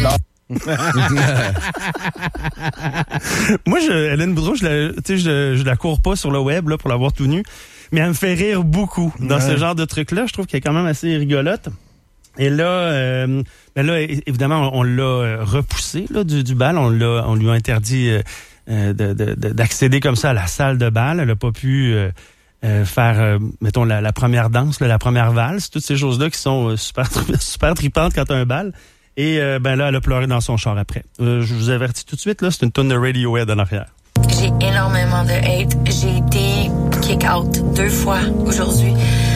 Moi, Hélène Boudreau, je la cours pas sur le web là, pour la voir tout nu, mais elle me fait rire beaucoup dans ce genre de truc-là. Je trouve qu'elle est quand même assez rigolote. Et là, évidemment, on l'a repoussé là, du bal. On lui a interdit d'accéder comme ça à la salle de bal. Elle a pas pu faire, mettons, la première danse, la première valse, toutes ces choses-là qui sont super tripantes quand t'as un bal. Et là, elle a pleuré dans son char après. Je vous avertis tout de suite, là, c'est une tonne de Radiohead en arrière. J'ai énormément de hate. J'ai été kick-out 2 fois aujourd'hui.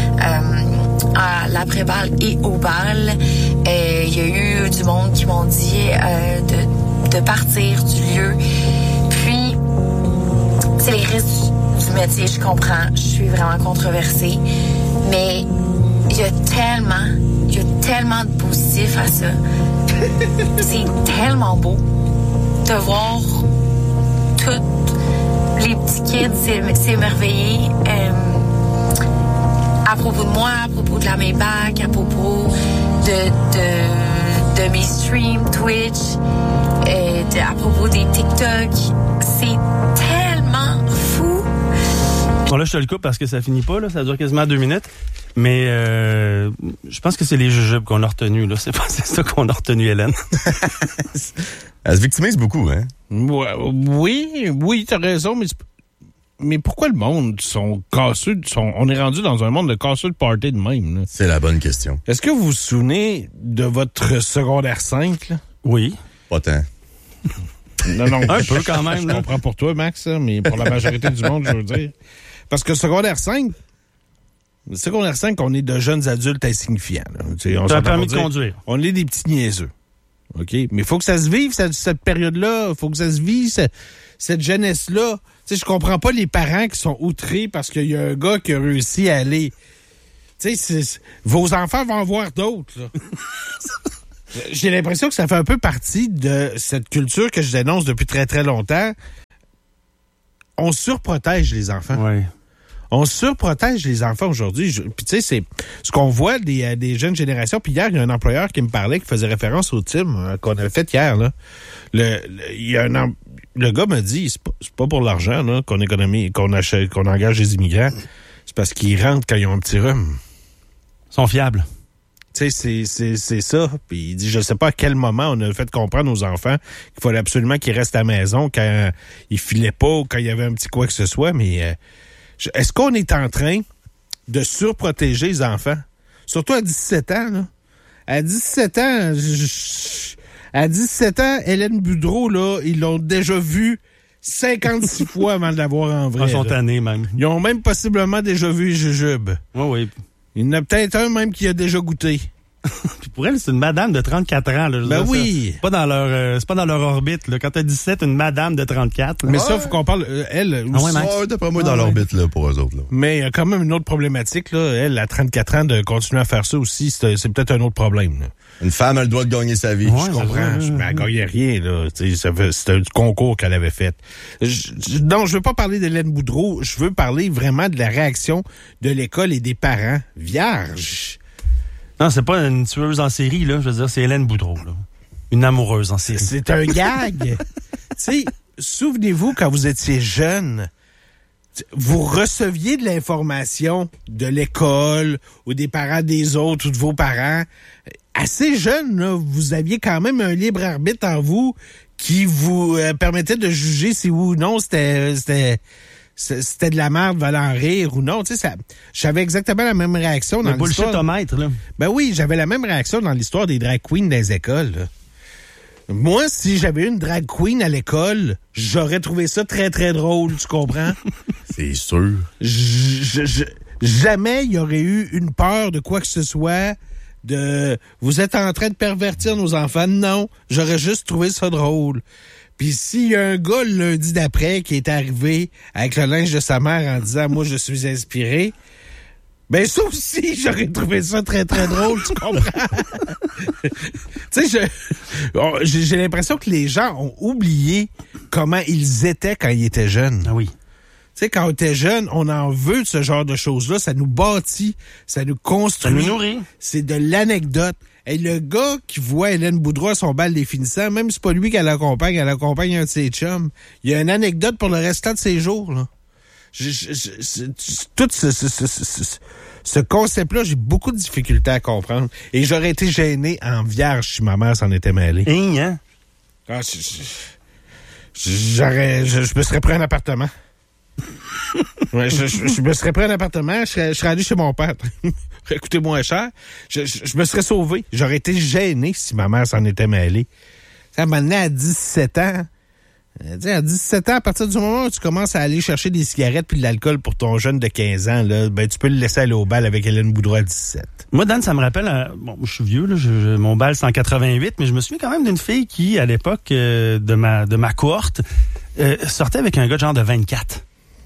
À l'après-balle et au bal. Il y a eu du monde qui m'ont dit de partir du lieu. Puis, c'est les risques du métier, je comprends. Je suis vraiment controversée. Mais il y a tellement de positifs à ça. C'est tellement beau de voir tous les petits kids s'émerveiller à propos de moi, à propos de la Maybach, à propos de mes streams Twitch, à propos des TikTok. C'est tellement fou. Bon, là, je te le coupe parce que ça finit pas, là. Ça dure quasiment 2 minutes. Mais je pense que c'est les jujubes qu'on a retenus, là. C'est ça qu'on a retenu, Hélène. Elle se victimise beaucoup, hein? Oui, t'as raison, mais pourquoi le monde sont casseux? On est rendu dans un monde de casseux de party de même, là. C'est la bonne question. Est-ce que vous vous souvenez de votre secondaire 5, là? Oui. Pas tant. Non, un peu quand même. Je là. comprends pour toi, Max, hein, mais pour la majorité du monde, je veux dire. Parce que secondaire 5, on est de jeunes adultes insignifiants. Tu as permis de conduire. On est des petits niaiseux. OK? Mais il faut que ça se vive, cette période-là. Il faut que ça se vive, cette jeunesse-là. Tu sais, je comprends pas les parents qui sont outrés parce qu'il y a un gars qui a réussi à aller. Tu sais, vos enfants vont en voir d'autres, là. J'ai l'impression que ça fait un peu partie de cette culture que je dénonce depuis très, très longtemps. On surprotège les enfants. Oui. On surprotège les enfants aujourd'hui. Puis tu sais, c'est ce qu'on voit des jeunes générations. Puis hier, il y a un employeur qui me parlait, qui faisait référence au team qu'on avait fait hier, là. Le gars m'a dit, c'est pas pour l'argent, là, qu'on engage les immigrants. C'est parce qu'ils rentrent quand ils ont un petit rhume. Ils sont fiables. Tu sais, c'est ça. Puis il dit, je sais pas à quel moment on a fait comprendre aux enfants qu'il fallait absolument qu'ils restent à la maison quand ils filaient pas ou quand il y avait un petit quoi que ce soit. Mais est-ce qu'on est en train de surprotéger les enfants? Surtout à 17 ans, là. À 17 ans, Hélène Boudreau, là, ils l'ont déjà vue 56 fois avant de la voir en vrai. Ils sont tannés, même. Ils ont même possiblement déjà vu Jujube. Oui. Il y en a peut-être un même qui a déjà goûté. Puis pour elle, c'est une madame de 34 ans. Là, ben oui. C'est pas dans leur orbite. Là. Quand t'as 17, une madame de 34. Là. Mais ça, il faut qu'on parle, elle... d'après moi, dans l'orbite, là, pour eux autres. Là. Mais il y a quand même une autre problématique. Là. Elle, à 34 ans, de continuer à faire ça aussi, c'est peut-être un autre problème. Là. Une femme a le droit de gagner sa vie. Ouais, je comprends. Mais elle gagnait rien. Là. C'était un concours qu'elle avait fait. Non, je veux pas parler d'Hélène Boudreau. Je veux parler vraiment de la réaction de l'école et des parents vierges. Non, c'est pas une tueuse en série, là. Je veux dire, c'est Hélène Boudreau, là. Une amoureuse en série. C'est un gag. Tu sais, souvenez-vous, quand vous étiez jeune, vous receviez de l'information de l'école ou des parents des autres ou de vos parents. Assez jeune, là, vous aviez quand même un libre arbitre en vous qui vous permettait de juger si oui ou non c'était de la merde, valant rire ou non. Tu sais, j'avais exactement la même réaction dans l'histoire. Le bullshit-omètre, là. Ben oui, j'avais la même réaction dans l'histoire des drag queens dans les écoles, là. Moi, si j'avais une drag queen à l'école, j'aurais trouvé ça très, très drôle, tu comprends? C'est sûr. Jamais il y aurait eu une peur de quoi que ce soit, vous êtes en train de pervertir nos enfants. Non, j'aurais juste trouvé ça drôle. Puis s'il y a un gars le lundi d'après qui est arrivé avec le linge de sa mère en disant « Moi, je suis inspiré », ben ça aussi, j'aurais trouvé ça très, très drôle, tu comprends? Tu sais, j'ai l'impression que les gens ont oublié comment ils étaient quand ils étaient jeunes. Ah oui. Tu sais, quand on était jeune, on en veut de ce genre de choses-là. Ça nous bâtit, ça nous construit. Ça nous nourrit. C'est de l'anecdote. Hey, le gars qui voit Hélène Boudreau à son bal des finissants, même si c'est pas lui qu'elle accompagne un de ses chums, il y a une anecdote pour le restant de ses jours, là. Tout ce concept-là, j'ai beaucoup de difficultés à comprendre. Et j'aurais été gêné en vierge si ma mère s'en était mêlée. Hein? Ah, je me serais pris un appartement. Ouais, je me serais pris un appartement, je serais allé chez mon père. Écoutez, moins cher. Je me serais sauvé. J'aurais été gêné si ma mère s'en était mêlée. Ça m'a amené à 17 ans. À 17 ans, à partir du moment où tu commences à aller chercher des cigarettes puis de l'alcool pour ton jeune de 15 ans, là, ben tu peux le laisser aller au bal avec Hélène Boudreau à 17. Moi, Dan, ça me rappelle... bon, je suis vieux, là, mon bal, c'est en 88, mais je me souviens quand même d'une fille qui, à l'époque de ma cohorte, sortait avec un gars de genre de 24.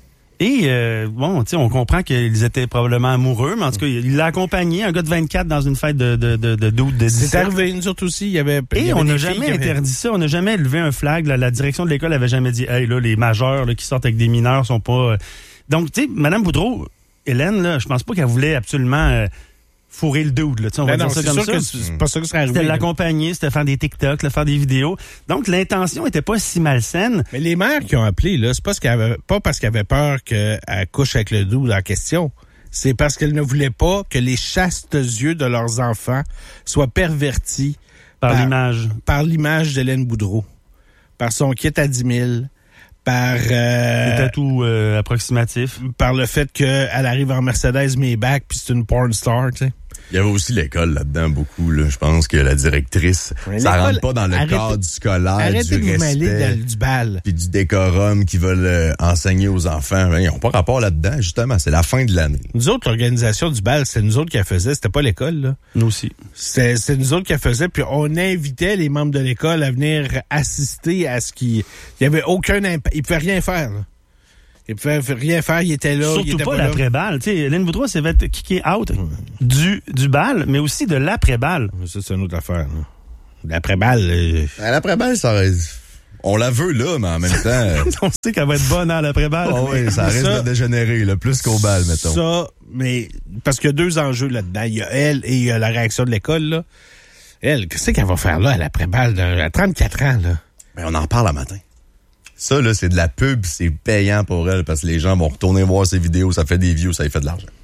Et, bon, tu sais, on comprend qu'ils étaient probablement amoureux, mais en tout cas, il l'a accompagné, un gars de 24 dans une fête de 17. C'est arrivé, nous autres aussi, il y avait... Et on n'a jamais interdit ça, on n'a jamais levé un flag, là, la direction de l'école avait jamais dit, hey, là, les majeurs là, qui sortent avec des mineurs sont pas... Donc, tu sais, Mme Boudreau, Hélène, là, je pense pas qu'elle voulait absolument... fourrer le dude, là. On va dire ça comme ça. C'est pas ça que serait arrivé. C'était l'accompagner, c'était faire des TikTok, faire des vidéos. Donc, l'intention était pas si malsaine. Mais les mères qui ont appelé, là, c'est pas parce qu'elles avaient peur qu'elle couche avec le dude en question. C'est parce qu'elles ne voulaient pas que les chastes yeux de leurs enfants soient pervertis par l'image. Par l'image d'Hélène Boudreau. Par son kit à 10 000. Par des tatous approximatifs. Par le fait qu'elle arrive en Mercedes Maybach puis c'est une porn star, tu sais. Il y avait aussi l'école là-dedans, beaucoup. Là. Je pense que la directrice, ça rentre pas dans le cadre scolaire, arrêtez du de vous mêler respect, du bal. Puis du décorum qu'ils veulent enseigner aux enfants. Ils n'ont pas rapport là-dedans, justement. C'est la fin de l'année. Nous autres, l'organisation du bal, c'est nous autres qui la faisaient. C'était pas l'école, là. Nous aussi. C'est nous autres qui la faisaient. Puis on invitait les membres de l'école à venir assister à ce qui... Il y avait aucun impact. Ils pouvaient rien faire, là. Il pouvait rien faire, il était là. Surtout il était pas là. l'après-balle. Tu sais, Hélène Boudreau s'est fait kicker out du bal, mais aussi de l'après-balle. Ça, c'est une autre affaire. Là. L'après-balle... L'après-balle, ça reste... On la veut là, mais en même temps... On sait qu'elle va être bonne à l'après-balle. Oh oui, ça risque de dégénérer, là, plus qu'au bal, mettons. Ça, mais... Parce qu'il y a deux enjeux là-dedans. Il y a elle et il y a la réaction de l'école, là. Elle, qu'est-ce qu'elle va faire là, à l'après-balle, à 34 ans, là? Ben, on en parle à matin. Ça, là, c'est de la pub, c'est payant pour elle parce que les gens vont retourner voir ses vidéos, ça fait des views, ça lui fait de l'argent.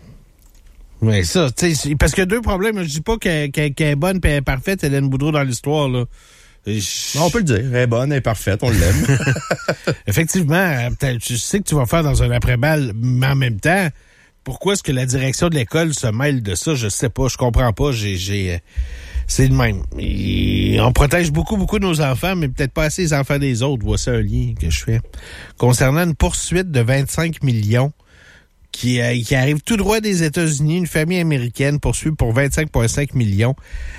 Oui, ça, tu sais, parce qu'il y a deux problèmes. Je dis pas qu'elle est bonne et parfaite, Hélène Boudreau, dans l'histoire, là. On peut le dire, elle est bonne, elle est parfaite, on l'aime. Effectivement, je sais que tu vas faire dans un après-balle, mais en même temps, pourquoi est-ce que la direction de l'école se mêle de ça? Je sais pas, je comprends pas, c'est le même. On protège beaucoup de nos enfants, mais peut-être pas assez les enfants des autres. Voici un lien que je fais. Concernant une poursuite de 25 millions qui arrive tout droit des États-Unis, une famille américaine poursuit pour 25,5 millions.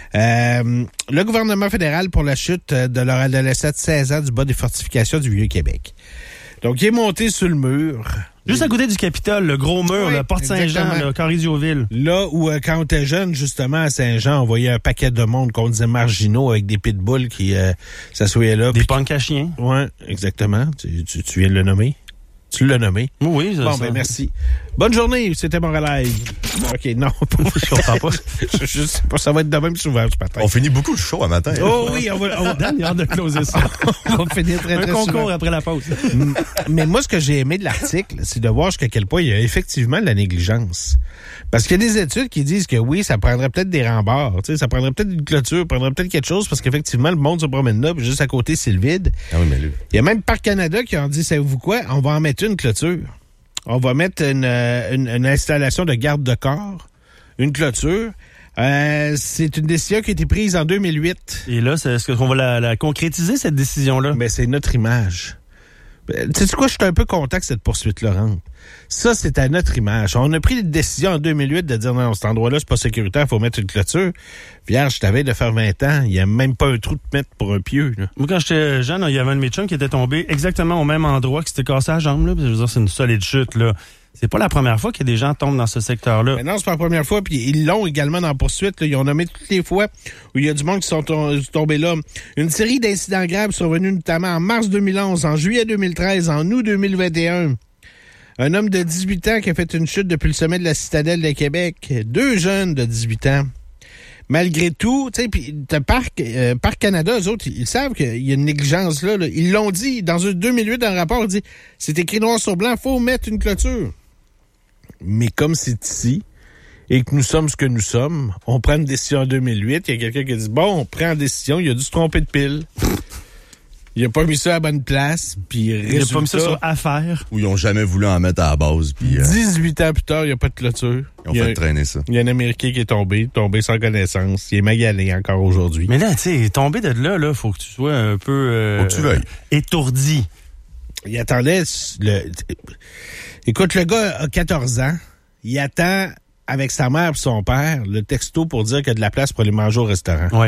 Le gouvernement fédéral pour la chute de leur adolescent de 16 ans du bas des fortifications du Vieux-Québec. Donc, il est monté sur le mur. Juste à côté du Capitole, le gros mur, oui, le Porte-Saint-Jean, le Corridioville. Là où, quand on était jeune, justement, à Saint-Jean, on voyait un paquet de monde qu'on disait marginaux avec des pitbulls qui s'assoyaient là. Des punks à chiens. Oui, exactement. Tu viens de le nommer. Tu l'as nommé. Oui, bon, ben merci. Bonne journée, c'était Montréal. OK, non, je comprends pas. je sais pas, ça va être de même souvent ce matin. On finit beaucoup le show à matin. Oh oui, on va Dan, il a hâte de closer ça. On va finir très un concours souvent. après la pause. Mais moi, ce que j'ai aimé de l'article, c'est de voir jusqu'à quel point il y a effectivement de la négligence. Parce qu'il y a des études qui disent que oui, ça prendrait peut-être des remparts, tu sais, ça prendrait peut-être une clôture, ça prendrait peut-être quelque chose, parce qu'effectivement, le monde se promène là, puis juste à côté, c'est le vide. Ah oui, mais lui. Il y a même Parc Canada qui ont dit, savez-vous quoi, on va en mettre une clôture. On va mettre une installation de garde de corps, une clôture. C'est une décision qui a été prise en 2008. Et là, est-ce qu'on va la concrétiser, cette décision-là? Mais c'est notre image. Tu sais quoi, je suis un peu content que cette poursuite-là rentre. Ça, c'est à notre image. On a pris une décision en 2008 de dire non, cet endroit-là, c'est pas sécuritaire, il faut mettre une clôture. Vierge, je t'avais de faire 20 ans, il n'y a même pas un trou de mettre pour un pieu. Là. Moi, quand j'étais jeune, il y avait un de mes chums qui était tombé exactement au même endroit, qui s'était cassé la jambe. Là. Je veux dire, c'est une solide chute. Là. C'est pas la première fois que des gens tombent dans ce secteur-là. Mais non, c'est pas la première fois. Puis ils l'ont également dans la poursuite. Là. Ils ont nommé toutes les fois où il y a du monde qui sont tombés là. Une série d'incidents graves survenus notamment en mars 2011, en juillet 2013, en août 2021. Un homme de 18 ans qui a fait une chute depuis le sommet de la citadelle de Québec. 2 jeunes de 18 ans. malgré tout, tu sais, puis Parc Canada, eux autres, ils savent qu'il y a une négligence là. Ils l'ont dit dans 2008 dans un rapport, ils disent c'est écrit noir sur blanc, faut mettre une clôture. Mais comme c'est ici et que nous sommes ce que nous sommes, on prend une décision en 2008, il y a quelqu'un qui a dit bon, on prend une décision, il a dû se tromper de pile. Il a pas mis ça à la bonne place, puis il a pas mis ça sur affaire. Ou ils ont jamais voulu en mettre à la base. Puis, 18 ans plus tard, il n'y a pas de clôture. Ils ont fait traîner ça. Il y a un Américain qui est tombé sans connaissance. Il est magalé encore aujourd'hui. Mais là, tu sais, tomber de là, faut que tu sois un peu faut que tu veuilles. Étourdi. Il attendait Écoute, le gars a 14 ans. Il attend avec sa mère et son père le texto pour dire qu'il y a de la place pour aller manger au restaurant. Oui.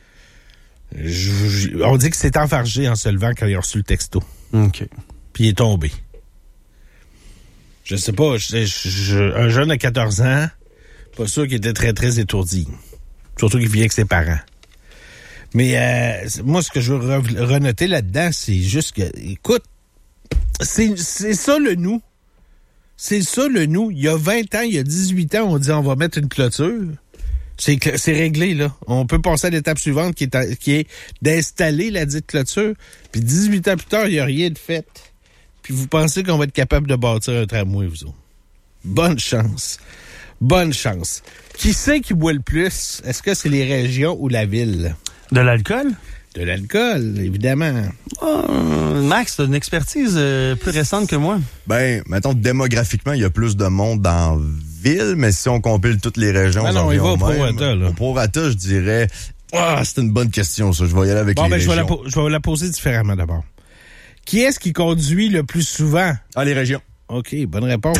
On dit que c'est enfargé en se levant quand il a reçu le texto. OK. Puis il est tombé. Je sais pas, un jeune de 14 ans, pas sûr qu'il était très, très étourdi. Surtout qu'il vient avec ses parents. Mais moi, ce que je veux renoter là-dedans, c'est juste que, écoute, c'est ça le nous. C'est ça le nous. Il y a 20 ans, il y a 18 ans, on dit on va mettre une clôture. C'est réglé, là. On peut passer à l'étape suivante qui est d'installer la dite clôture. Puis 18 ans plus tard, il n'y a rien de fait. Puis vous pensez qu'on va être capable de bâtir un tramway, vous autres. Bonne chance. Bonne chance. Qui c'est qui boit le plus? Est-ce que c'est les régions ou la ville? De l'alcool? De l'alcool, évidemment. Max, t'as une expertise plus récente que moi. Ben, mettons, démographiquement, il y a plus de monde dans ville, mais si on compile toutes les régions... non, il va au prorata, là. Au prorata, je dirais... c'est une bonne question, ça. Je vais y aller avec les régions. Je vais la poser différemment d'abord. Qui est-ce qui conduit le plus souvent? Les régions. OK, bonne réponse.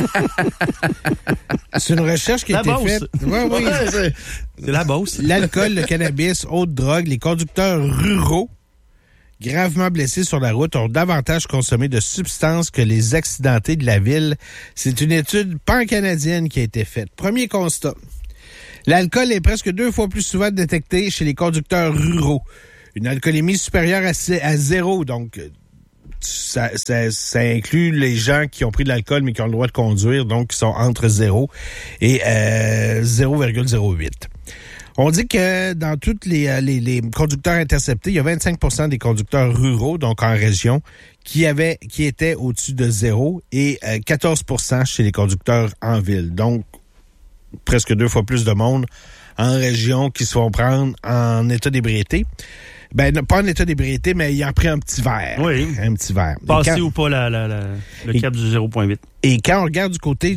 C'est une recherche qui a été faite. Oui. C'est la Beauce. L'alcool, le cannabis, autres drogues, les conducteurs ruraux gravement blessés sur la route ont davantage consommé de substances que les accidentés de la ville. C'est une étude pan-canadienne qui a été faite. Premier constat. L'alcool est presque 2 fois plus souvent détecté chez les conducteurs ruraux. Une alcoolémie supérieure à 0, donc ça inclut les gens qui ont pris de l'alcool mais qui ont le droit de conduire, donc qui sont entre 0 et 0,08. On dit que dans tous les conducteurs interceptés, il y a 25% des conducteurs ruraux, donc en région, qui étaient au-dessus de 0 et 14% chez les conducteurs en ville. Donc, presque 2 fois plus de monde en région qui se font prendre en état d'ébriété. Ben, pas en état d'ébriété, mais il a pris un petit verre. Oui. Un petit verre. Passé ou pas le cap du 0,8. Et quand on regarde du côté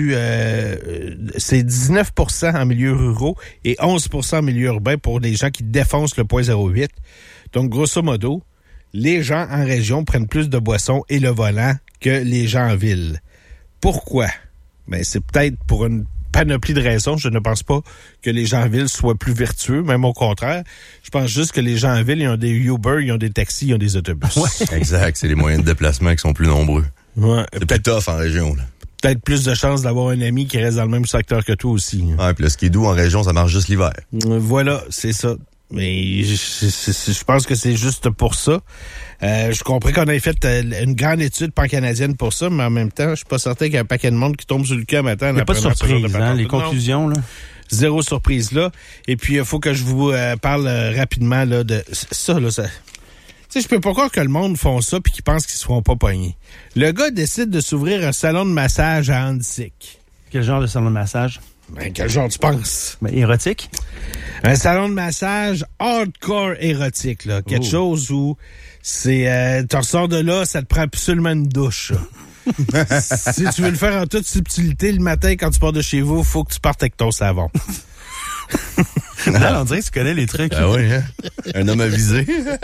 c'est 19% en milieu ruraux et 11% en milieu urbain pour les gens qui défoncent le 0,08. Donc, grosso modo, les gens en région prennent plus de boissons et le volant que les gens en ville. Pourquoi? Ben, c'est peut-être pour une panoplie de raisons. Je ne pense pas que les gens en ville soient plus vertueux, même au contraire. Je pense juste que les gens en ville, ils ont des Uber, ils ont des taxis, ils ont des autobus. Ouais. Exact, c'est les moyens de déplacement qui sont plus nombreux. Ouais, c'est plus tough en région, là. Peut-être plus de chances d'avoir un ami qui reste dans le même secteur que toi aussi. Ouais, puis le skidoo en région, ça marche juste l'hiver. Voilà, c'est ça. Mais je pense que c'est juste pour ça. Je comprends qu'on ait fait une grande étude pan-canadienne pour ça, mais en même temps, je suis pas certain qu'il y a un paquet de monde qui tombe sur le cul matin. Il n'y a pas de surprise, les conclusions, là. Zéro surprise, là. Et puis, il faut que je vous parle rapidement, là, de ça, là. Tu sais, je peux pas croire que le monde font ça puis qu'ils pensent qu'ils se feront pas pogner. Le gars décide de s'ouvrir un salon de massage à Annecy. Quel genre de salon de massage? Ben, quel genre tu penses? Ben, érotique? Un salon de massage hardcore érotique, là. Quelque chose où tu ressors de là, ça te prend absolument une douche. Si tu veux le faire en toute subtilité le matin quand tu pars de chez vous, faut que tu partes avec ton savon. Là, on dirait que tu connais les trucs. Ah oui, hein? Un homme avisé.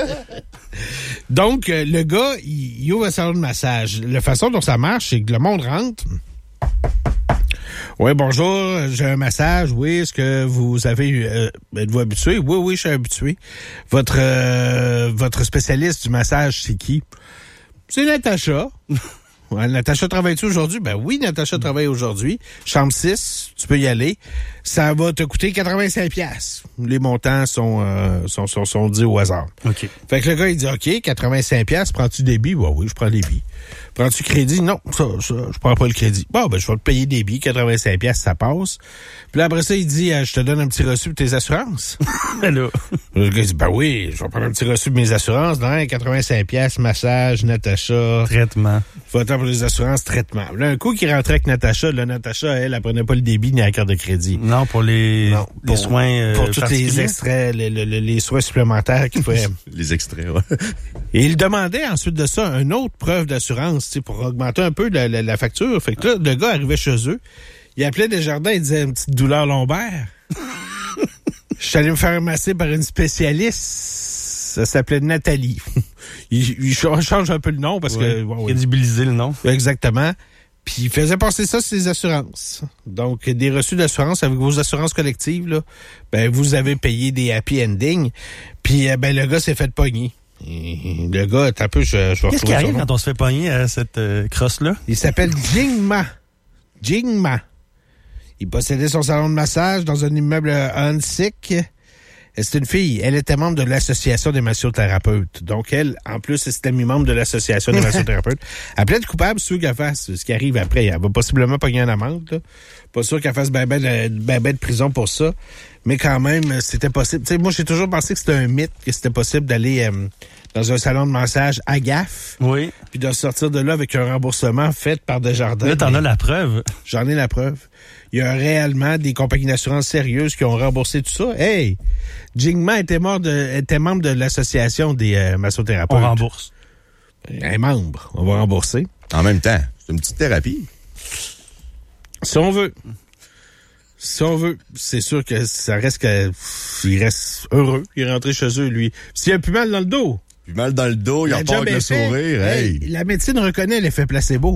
Donc, le gars, il ouvre un salon de massage. La façon dont ça marche, c'est que le monde rentre. Oui, bonjour, j'ai un massage. Oui, est-ce que vous avez... êtes-vous habitué? Oui, je suis habitué. Votre spécialiste du massage, c'est qui? C'est Natacha. Natacha, travaille-tu aujourd'hui? Ben oui, Natacha travaille aujourd'hui. Chambre 6, tu peux y aller. Ça va te coûter 85$. Les montants sont dits au hasard. OK. Fait que le gars, il dit, OK, 85$, prends-tu débit? Ben oui, je prends débit. Prends-tu crédit? Non, ça, je prends pas le crédit. Bon, ben, je vais te payer débit, 85$, ça passe. Puis là, après ça, il dit, je te donne un petit reçu pour tes assurances. là. Le gars, il dit, ben oui, je vais prendre un petit reçu pour mes assurances. Non, 85$, massage, Natacha. Traitement. Faut attendre pour les assurances, traitement. Là, un coup qui rentrait avec Natacha, là, Natacha, elle prenait pas le débit ni la carte de crédit. Non, pour les soins pour tous les extraits, les soins supplémentaires qu'il faut. Les extraits, ouais. Et il demandait ensuite de ça une autre preuve d'assurance, tu sais, pour augmenter un peu la facture. Fait que là, le gars arrivait chez eux, il appelait Desjardins, il disait une petite douleur lombaire. Je suis allé me faire masser par une spécialiste. Ça s'appelait Nathalie. il change un peu le nom parce que... Bon, crédibiliser le nom. Exactement. Puis il faisait passer ça sur les assurances. Donc, des reçus d'assurance avec vos assurances collectives, là, ben vous avez payé des happy ending. Puis ben le gars s'est fait pogner. Et le gars, un peu, je vais Qu'est-ce qui arrive quand on se fait pogner à cette crosse-là? Il s'appelle Jingma. Jingma. Il possédait son salon de massage dans un immeuble à Hansik. C'est une fille. Elle était membre de l'association des massothérapeutes. Donc, elle, en plus, c'était membre de l'association des massothérapeutes. Elle plaide coupable, sûr qu'elle fasse ce qui arrive après. Elle va possiblement pogner une amende, là. Pas sûr qu'elle fasse ben de prison pour ça. Mais quand même, c'était possible. Tu sais, moi, j'ai toujours pensé que c'était un mythe, que c'était possible d'aller dans un salon de massage à gaffe. Oui. Puis de sortir de là avec un remboursement fait par Desjardins. Là, t'en as la preuve. J'en ai la preuve. Il y a réellement des compagnies d'assurance sérieuses qui ont remboursé tout ça. Hey! Jingma était membre de l'association des massothérapeutes. On rembourse. Elle est membre. On va rembourser. En même temps, c'est une petite thérapie. Si on veut. Si on veut. C'est sûr que ça reste il reste heureux. Il est rentré chez eux, lui. S'il a plus mal dans le dos. Plus mal dans le dos, il repart avec le sourire. Hey. La médecine reconnaît l'effet placebo.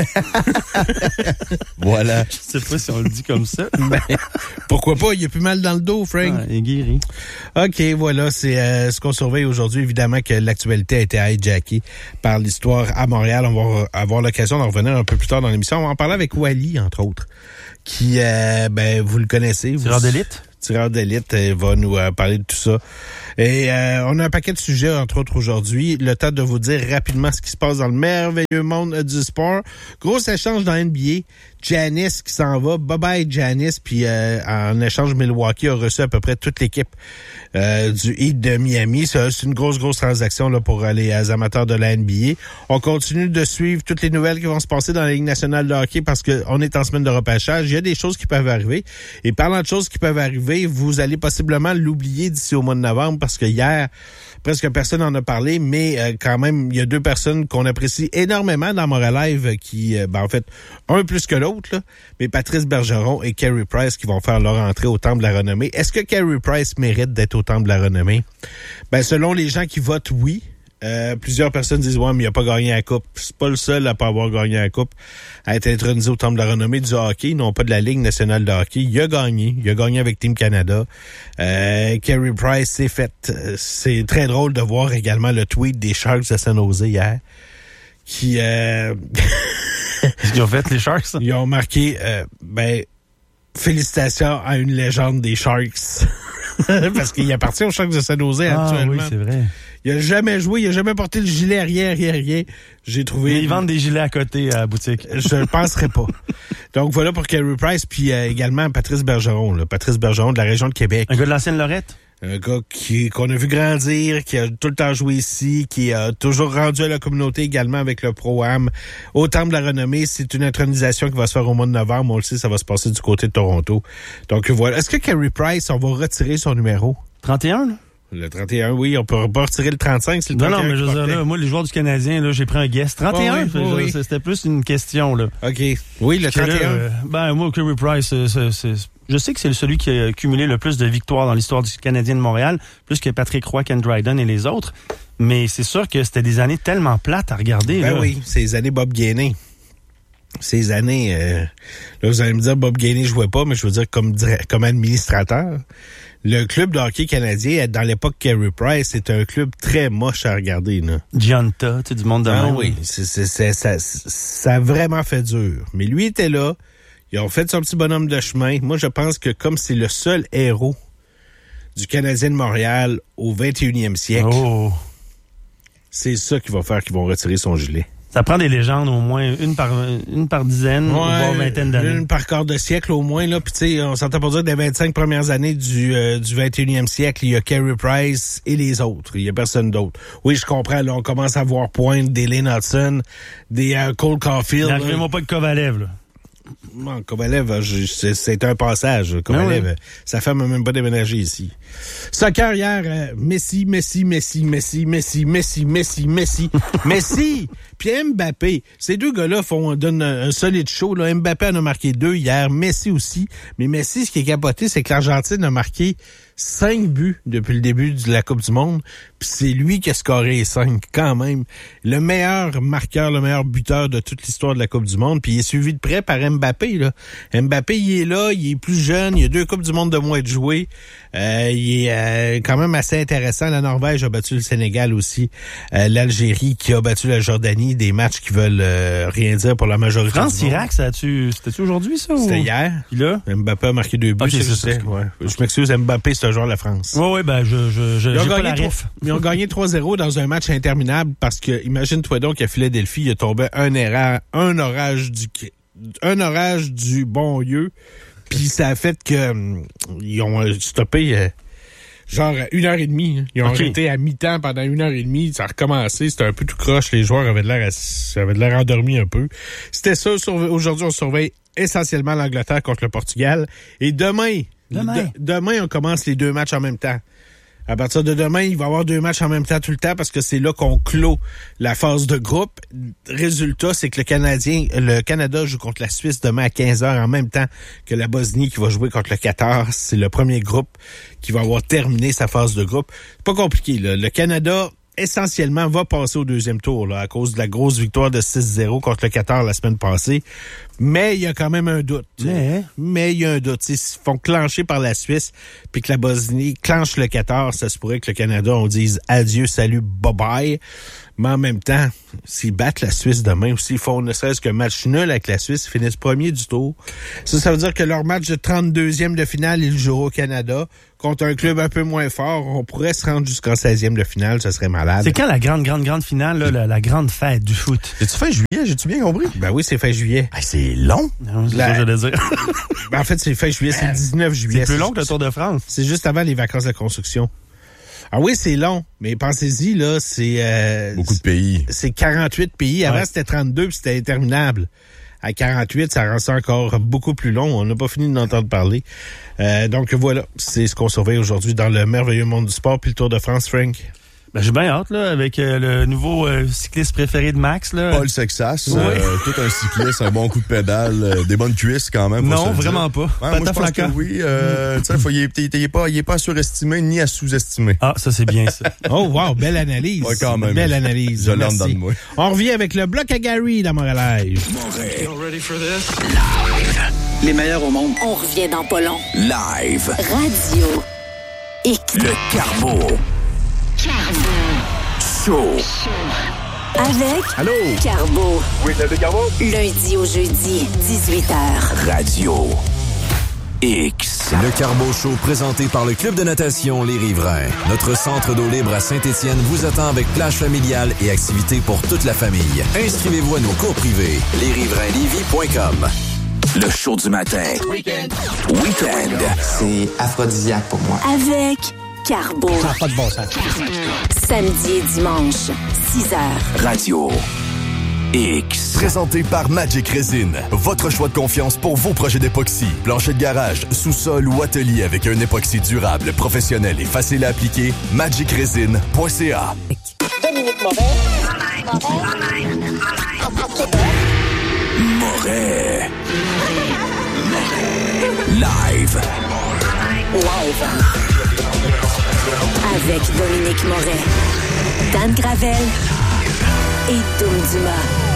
Voilà. Je sais pas si on le dit comme ça. Ben, pourquoi pas? Il a plus mal dans le dos, Frank. Ah, il est guéri. OK, voilà. C'est ce qu'on surveille aujourd'hui. Évidemment que l'actualité a été hijackée par l'histoire à Montréal. On va avoir l'occasion d'en revenir un peu plus tard dans l'émission. On va en parler avec Wally, entre autres, qui, vous le connaissez. Tireur d'élite. Tireur d'élite va nous parler de tout ça. Et on a un paquet de sujets, entre autres, aujourd'hui. Le temps de vous dire rapidement ce qui se passe dans le merveilleux monde du sport. Gros échange dans NBA. Giannis qui s'en va. Bye-bye, Giannis. Puis en échange, Milwaukee a reçu à peu près toute l'équipe du Heat de Miami. C'est une grosse transaction là pour les amateurs de la NBA. On continue de suivre toutes les nouvelles qui vont se passer dans la Ligue nationale de hockey parce qu'on est en semaine de repêchage. Il y a des choses qui peuvent arriver. Et parlant de choses qui peuvent arriver, vous allez possiblement l'oublier d'ici au mois de novembre parce que hier, presque personne n'en a parlé, mais quand même, il y a deux personnes qu'on apprécie énormément dans Montréal Live qui, en fait, un plus que l'autre, là, mais Patrice Bergeron et Carey Price qui vont faire leur entrée au Temple de la Renommée. Est-ce que Carey Price mérite d'être au Temple de la Renommée? Ben, selon les gens qui votent, oui. Plusieurs personnes disent, ouais, mais il n'a pas gagné la coupe. C'est pas le seul à pas avoir gagné la coupe, à être intronisé au Temple de la Renommée du hockey, non pas de la Ligue nationale de hockey. Il a gagné avec Team Canada. Carey Price s'est fait. C'est très drôle de voir également le tweet des Sharks de San Jose hier, qui... Qu'est-ce qu'ils ont fait, les Sharks? Ils ont marqué, félicitations à une légende des Sharks. Parce qu'il appartient aux Sharks de San Jose actuellement. Oui, c'est vrai. Il a jamais joué, il a jamais porté le gilet, rien. J'ai trouvé... Mais ils vendent des gilets à côté à la boutique. Je ne penserais pas. Donc voilà pour Carey Price, puis également Patrice Bergeron. Patrice Bergeron de la région de Québec. Un gars de l'ancienne Lorette? Un gars qu'on a vu grandir, qui a tout le temps joué ici, qui a toujours rendu à la communauté également avec le Pro-Am. Au Temple de la Renommée, c'est une intronisation qui va se faire au mois de novembre. On le sait, ça va se passer du côté de Toronto. Donc voilà. Est-ce que Carey Price, on va retirer son numéro? 31, là? Le 31, oui. On peut pas retirer le 35, c'est le 31. Non, mais je veux dire, là, moi, les joueurs du Canadien, là, j'ai pris un guess. 31? Oui. C'était plus une question, là. OK. Oui, le 31. Moi, Carey Price, je sais que c'est celui qui a cumulé le plus de victoires dans l'histoire du Canadien de Montréal, plus que Patrick Roy, Ken Dryden et les autres. Mais c'est sûr que c'était des années tellement plates à regarder. Ben là. Oui, c'est les années Bob Gainey. Ces années, là, vous allez me dire, Bob Gainey jouait pas, mais je veux dire comme administrateur. Le club de hockey canadien, dans l'époque Carey Price, c'est un club très moche à regarder, là. Gianta, tu sais, du monde de même. Oui, ça a vraiment fait dur. Mais lui était là. Ils ont fait son petit bonhomme de chemin. Moi, je pense que comme c'est le seul héros du Canadien de Montréal au 21e siècle, c'est ça qui va faire qu'ils vont retirer son gilet. Ça prend des légendes au moins une par dizaine, voire vingtaine d'années. Une par quart de siècle au moins, là. Puis tu sais, on s'entend pour dire des 25 premières années du 21e siècle, il y a Carey Price et les autres. Il y a personne d'autre. Oui, je comprends, là, on commence à voir pointe des Lane Hudson, des Cole Caulfield. N'arrivez-moi pas de Kovalev, là. Non, Kovalev, c'est un passage. Kovalev, sa femme n'a même pas déménagé ici. Soccer hier, Messi, puis Mbappé. Ces deux gars-là donnent un solide show. Là. Mbappé en a marqué 2 hier, Messi aussi. Mais Messi, ce qui est capoté, c'est que l'Argentine a marqué 5 buts depuis le début de la Coupe du Monde. Puis c'est lui qui a scoré 5 quand même. Le meilleur marqueur, le meilleur buteur de toute l'histoire de la Coupe du Monde. Puis il est suivi de près par Mbappé. Là. Mbappé, il est là, il est plus jeune, il a 2 Coupes du Monde de moins de jouer. Il est quand même assez intéressant. La Norvège a battu le Sénégal aussi. L'Algérie qui a battu la Jordanie. Des matchs qui veulent rien dire pour la majorité. France-Irak, c'était-tu aujourd'hui, ça? C'était hier. Puis là? Mbappé a marqué 2 buts. Okay, ouais. Je m'excuse, Mbappé, c'est un joueur de la France. Oui, ben, j'ai pas la ref. Ils ont gagné 3-0 dans un match interminable parce que, imagine-toi donc qu'à Philadelphie, il est tombé un orage du bon lieu. Puis ça a fait que ils ont stoppé genre 1h30. Hein. Ils ont arrêté à mi-temps pendant 1h30. Ça a recommencé. C'était un peu tout croche. Les joueurs avaient de l'air endormis un peu. C'était ça. Aujourd'hui, on surveille essentiellement l'Angleterre contre le Portugal. Et demain, on commence les 2 matchs en même temps. À partir de demain, il va y avoir 2 matchs en même temps tout le temps parce que c'est là qu'on clôt la phase de groupe. Résultat, c'est que le Canada joue contre la Suisse demain à 15h en même temps que la Bosnie qui va jouer contre le Qatar. C'est le premier groupe qui va avoir terminé sa phase de groupe. C'est pas compliqué, là. Le Canada, essentiellement, va passer au 2e tour, là, à cause de la grosse victoire de 6-0 contre le Qatar la semaine passée. Mais il y a quand même un doute. Mais il y a un doute. S'ils font clencher par la Suisse, puis que la Bosnie clenche le Qatar, ça se pourrait que le Canada, on dise adieu, salut, bye-bye. Mais en même temps, s'ils battent la Suisse demain ou s'ils font ne serait-ce qu'un match nul avec la Suisse, ils finissent premier du tour. Ça veut dire que leur match de 32e de finale, ils joueront au Canada. Contre un club un peu moins fort, on pourrait se rendre jusqu'en 16e de finale, ça serait malade. C'est quand la grande finale, là, la grande fête du foot? C'est-tu fin juillet, j'ai-tu bien compris? Ben oui, c'est fin juillet. Ah, c'est long? Non, c'est ça que j'allais dire. Ben en fait, c'est fin juillet, c'est le 19 juillet. C'est plus long que le Tour de France. C'est juste avant les vacances de construction. Ah oui, c'est long, mais pensez-y, là, c'est... beaucoup de pays. C'est 48 pays. Avant, c'était 32, puis c'était interminable. À 48, ça rend ça encore beaucoup plus long. On n'a pas fini d'entendre parler. Donc voilà, c'est ce qu'on surveille aujourd'hui dans le merveilleux monde du sport puis le Tour de France, Frank. Ben, j'ai bien hâte, là, avec le nouveau cycliste préféré de Max, là. Paul Sexas, tout un cycliste, un bon coup de pédale, des bonnes cuisses quand même. Non, vraiment pas. Ouais, moi, je pense que oui. Il est pas à surestimé ni à sous-estimer. Ah, ça, c'est bien, ça. Oh, wow, belle analyse. Ouais, quand même. Belle analyse. Je l'entends dans le moi. On revient avec le bloc à Gary dans Montréal Live. Ready for this? Live. Les meilleurs au monde. On revient dans pas long. Live. Radio X. Le Carbo. Show. Avec Allô? Carbo. Oui, c'est Carbo. Lundi au jeudi, 18h. Radio X. Le Carbo Show présenté par le Club de natation Les Riverains. Notre centre d'eau libre à Saint-Étienne vous attend avec plage familiale et activités pour toute la famille. Inscrivez-vous à nos cours privés. lesriverainlevy.com. Le show du matin. Week-end. C'est aphrodisiaque pour moi. Avec Carbo. Ça n'a pas de bon sens. Samedi et dimanche, 6h. Radio X. Présenté par Magic Resin. Votre choix de confiance pour vos projets d'époxy. Plancher de garage, sous-sol ou atelier avec un époxy durable, professionnel et facile à appliquer. magicresin.ca. Dominique Moret. Live. Avec Dominique Moret, Dan Gravel et Doom Dumas.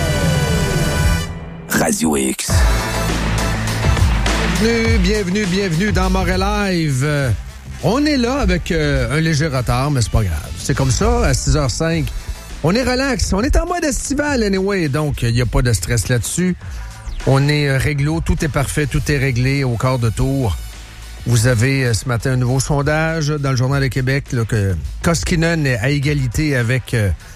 Radio X. Bienvenue dans Montréal Live. On est là avec un léger retard, mais c'est pas grave. C'est comme ça, à 6h05. On est relax. On est en mode estival, anyway, donc il n'y a pas de stress là-dessus. On est réglo, tout est parfait, tout est réglé au quart de tour. Vous avez ce matin un nouveau sondage dans le Journal de Québec, là, que Koskinen est à égalité avec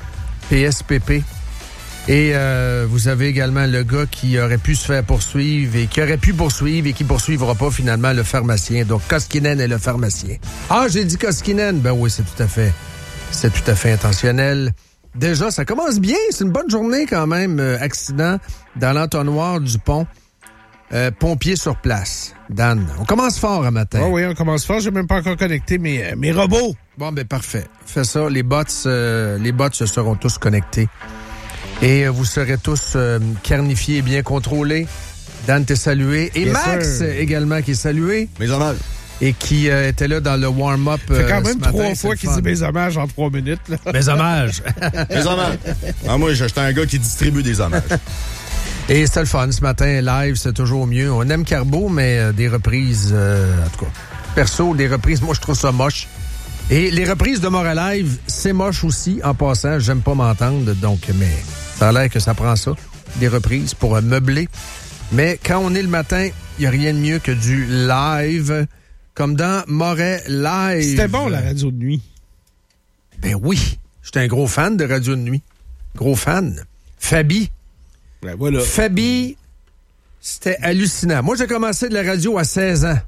PSPP. Et vous avez également le gars qui aurait pu se faire poursuivre et qui aurait pu poursuivre et qui poursuivra pas finalement le pharmacien. Donc Koskinen est le pharmacien. Ah, j'ai dit Koskinen. Ben oui, c'est tout à fait intentionnel. Déjà, ça commence bien. C'est une bonne journée quand même. Accident dans l'entonnoir du pont. Pompiers sur place. Dan, on commence fort un matin. Oui, on commence fort. J'ai même pas encore connecté mes robots. Bon, ben parfait. Fais ça. Les bots se seront tous connectés. Et vous serez tous carnifiés et bien contrôlés. Dan, t'es salué. Et yes, Max sir. Également qui est salué. Mes hommages. Et qui était là dans le warm-up. C'est quand même 3 fois qu'il dit mes hommages en 3 minutes. Là. Mes hommages. Mes hommages. Ah, moi, j'étais un gars qui distribue des hommages. Et c'était le fun ce matin, live, c'est toujours mieux. On aime Carbo, mais des reprises, en tout cas, perso, des reprises, moi je trouve ça moche. Et les reprises de Mora Live, c'est moche aussi, en passant, j'aime pas m'entendre, donc, mais ça a l'air que ça prend ça, des reprises pour meubler. Mais quand on est le matin, il n'y a rien de mieux que du live, comme dans Moret Live. C'était bon, la radio de nuit. Ben oui, j'étais un gros fan de radio de nuit. Gros fan. Fabi. Ben voilà. Fabi, c'était hallucinant. Moi, j'ai commencé de la radio à 16 ans.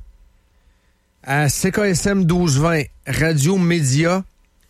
À CKSM 1220, Radio Média,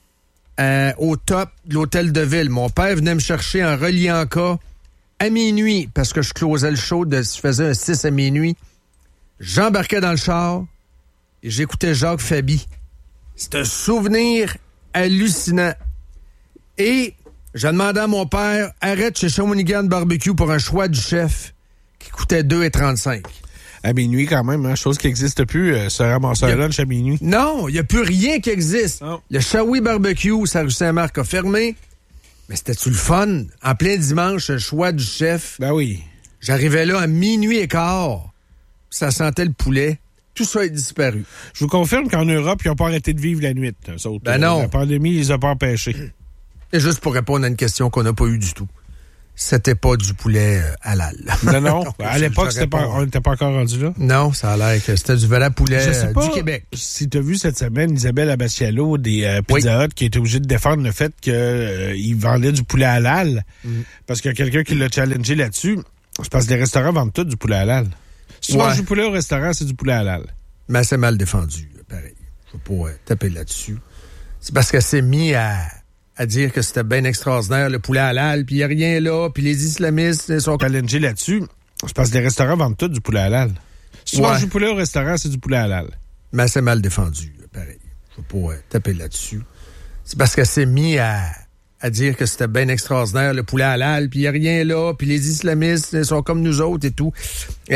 au top de l'Hôtel de Ville. Mon père venait me chercher en reliant cas à minuit, parce que je closais le show, je faisais un 6 à minuit. J'embarquais dans le char et j'écoutais Jacques Fabi. C'est un souvenir hallucinant. Et j'ai demandé à mon père, arrête chez Shawinigan Barbecue pour un choix du chef qui coûtait 2,35. À minuit quand même, hein, chose qui n'existe plus, ce ramasseur lunch à minuit. Non, il n'y a plus rien qui existe. Oh. Le Shawi Barbecue, ça rue Saint-Marc a fermé. Mais c'était-tu le fun? En plein dimanche, le choix du chef. Ben oui. J'arrivais là à minuit et quart. Ça sentait le poulet. Tout ça est disparu. Je vous confirme qu'en Europe, ils n'ont pas arrêté de vivre la nuit. Ben non. La pandémie, ils les a pas empêchés. Et juste pour répondre à une question qu'on n'a pas eue du tout. C'était pas du poulet halal. Non. À l'époque, on n'était pas encore rendu là. Non, ça a l'air que c'était du vrai poulet du Québec. Si tu as vu cette semaine Isabelle Abascialo des Pizza Hut qui était obligée de défendre le fait qu'il vendait du poulet halal parce qu'il y a quelqu'un qui l'a challengé là-dessus. Je pense que les restaurants vendent tout du poulet halal. Si tu manges du poulet au restaurant, c'est du poulet halal. Mais c'est mal défendu, pareil. Je ne veux pas taper là-dessus. C'est parce qu'elle s'est mis à dire que c'était bien extraordinaire, le poulet halal, puis il n'y a rien là, puis les islamistes sont challengés là-dessus. Je pense que les restaurants vendent tout du poulet halal. Si tu manges du poulet au restaurant, c'est du poulet halal. Mais c'est mal défendu, pareil. Je ne veux pas taper là-dessus. C'est parce qu'elle s'est mis à dire que c'était bien extraordinaire, le poulet halal, puis il n'y a rien là, puis les islamistes sont comme nous autres et tout.